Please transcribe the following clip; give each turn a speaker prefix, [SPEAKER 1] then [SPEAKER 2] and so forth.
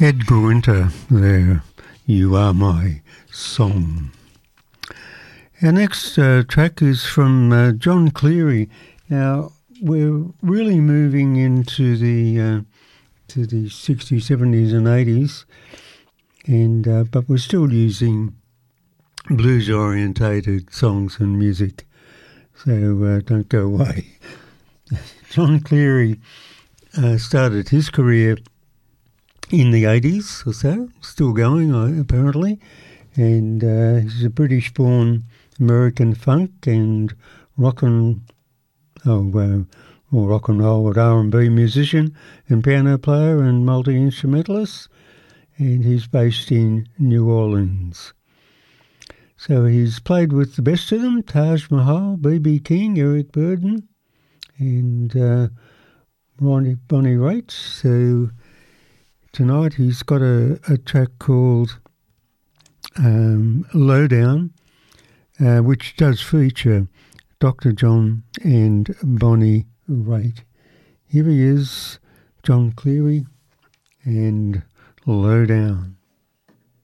[SPEAKER 1] Edgar Winter there, You Are My Song. Our next track is from John Cleary. Now, we're really moving into the to the 60s, 70s and 80s, and but we're still using blues-orientated songs and music, so don't go away. John Cleary started his career in the 80s or so, still going apparently, and he's a British-born American funk and rock and roll and R&B musician and piano player and multi-instrumentalist, and he's based in New Orleans. So he's played with the best of them: Taj Mahal, B.B. King, Eric Burdon, and Bonnie Raitt. So tonight he's got a track called Lowdown, which does feature Dr. John and Bonnie Raitt. Here he is, John Cleary and Lowdown.